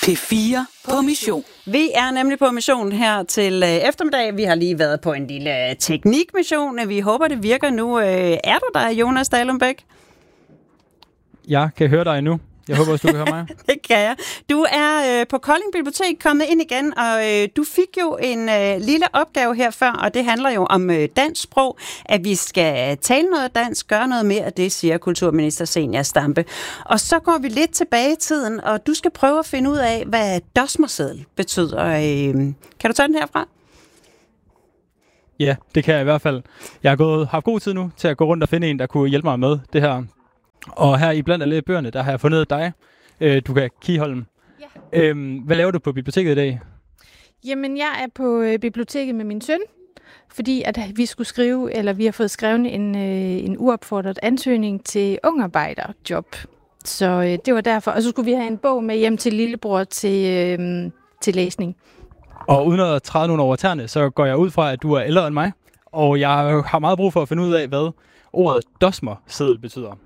P4 på mission. Vi er nemlig på mission her til eftermiddag. Vi har lige været på en lille teknikmission. Vi håber, det virker nu. Er du der, Jonas Dahlumbæk? Jeg kan høre dig nu. Jeg håber også, du kan høre mig. Det kan jeg. Du er på Kolding Bibliotek kommet ind igen, og du fik jo en lille opgave her før, og det handler jo om dansk sprog, at vi skal tale noget dansk, gøre noget mere af det, siger kulturminister Zenia Stampe. Og så går vi lidt tilbage i tiden, og du skal prøve at finde ud af, hvad dosmerseddel betyder. Kan du tage den herfra? Ja, det kan jeg i hvert fald. Jeg har haft god tid nu til at gå rundt og finde en, der kunne hjælpe mig med det her. Og her i blandt alle bøgerne, der har jeg fundet dig, Duka Kiholm. Ja. Hvad laver du på biblioteket i dag? Jamen, jeg er på biblioteket med min søn, fordi at vi har fået skrevet en uopfordret ansøgning til ungarbejderjob. Så det var derfor. Og så skulle vi have en bog med hjem til lillebror til læsning. Og uden at træde nogen over tæerne, så går jeg ud fra, at du er ældre end mig. Og jeg har meget brug for at finde ud af, hvad ordet dosmerseddel betyder.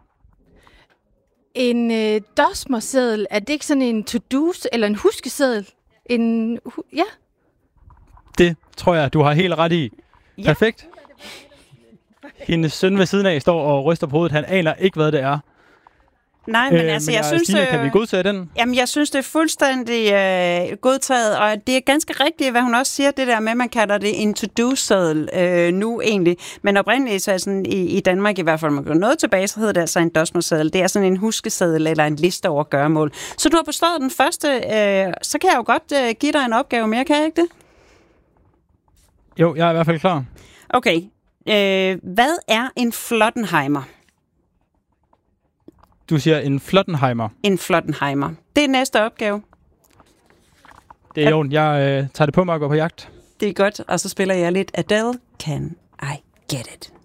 En dosmerseddel, er det ikke sådan en to-do eller en huskeseddel? Ja. Det tror jeg, du har helt ret i. Ja. Perfekt. Hendes søn ved siden af står og ryster på hovedet. Han aner ikke, hvad det er. Nej, men altså, jeg synes... Stine, kan vi godtage den? Jamen, jeg synes, det er fuldstændig godtaget, og det er ganske rigtigt, hvad hun også siger, det der med, man kalder det en to-do-seddel nu egentlig. Men oprindeligt, så er sådan i Danmark i hvert fald, man går noget tilbage, så hedder det altså en dosmerseddel. Det er sådan en huskeseddel eller en liste over gøremål. Så du har bestået den første, så kan jeg jo godt give dig en opgave mere, kan jeg ikke det? Jo, jeg er i hvert fald klar. Okay. Hvad er en flottenheimer? Du siger en flottenheimer. En flottenheimer. Det er næste opgave. Det er jo, jeg tager det på mig og går på jagt. Det er godt, og så spiller jeg lidt Adele, Can I Get It?